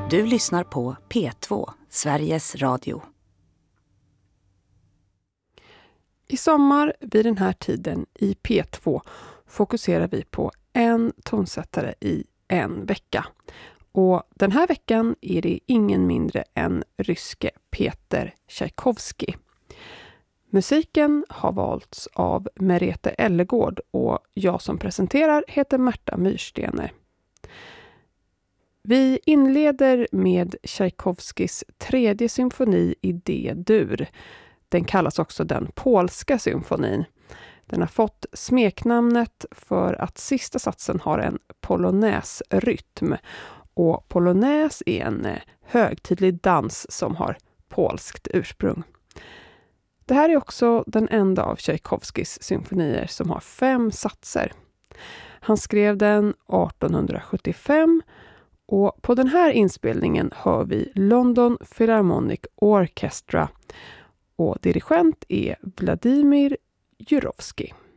Du lyssnar på P2, Sveriges Radio. I sommar vid den här tiden i P2 fokuserar vi på en tonsättare i en vecka. Och den här veckan är det ingen mindre än ryske Peter Tchaikovsky. Musiken har valts av Merete Ellegård och jag som presenterar heter Märta Myrstener. Vi inleder med Tchaikovskys tredje symfoni i D-dur. Den kallas också den polska symfonin. Den har fått smeknamnet för att sista satsen har en polonäsrytm. Och polonäs är en högtidlig dans som har polskt ursprung. Det här är också den enda av Tchaikovskys symfonier som har 5 satser. Han skrev den 1875 och på den här inspelningen hör vi London Philharmonic Orchestra och dirigent är Vladimir Jurovsky.